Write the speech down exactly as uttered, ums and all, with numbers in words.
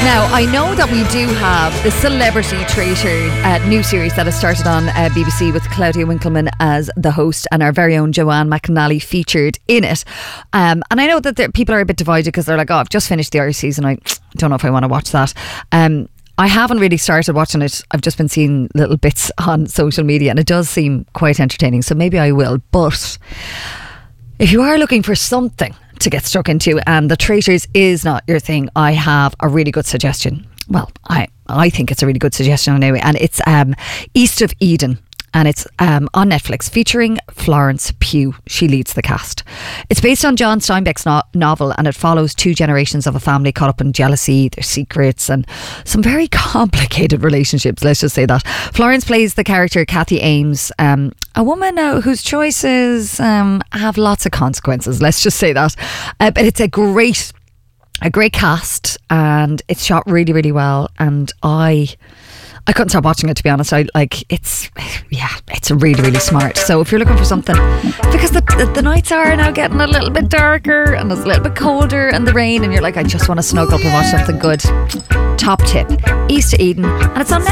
Now, I know that we do have the Celebrity Traitor uh, new series that has started on uh, B B C with Claudia Winkleman as the host and our very own Joanne McNally featured in it. Um, and I know that there, people are a bit divided because they're like, oh, I've just finished the Irish season. I don't know if I want to watch that. Um, I haven't really started watching it. I've just been seeing little bits on social media and it does seem quite entertaining. So maybe I will. But if you are looking for something to get stuck into and The Traitors is not your thing, I have a really good suggestion. Well, I, I think it's a really good suggestion anyway. And it's um, East of Eden. And it's um, on Netflix, featuring Florence Pugh. She leads the cast. It's based on John Steinbeck's no- novel, and it follows two generations of a family caught up in jealousy, their secrets, and some very complicated relationships, let's just say that. Florence plays the character Kathy Ames, um, a woman uh, whose choices um, have lots of consequences, let's just say that. Uh, but it's a great, a great cast, and it's shot really, really well, and I... I couldn't stop watching it, to be honest. I like it's yeah it's really really smart. So if you're looking for something, because the, the the nights are now getting a little bit darker and it's a little bit colder and the rain, and you're like, I just want to snuggle up and watch something good, top tip, East of Eden, and it's on Netflix.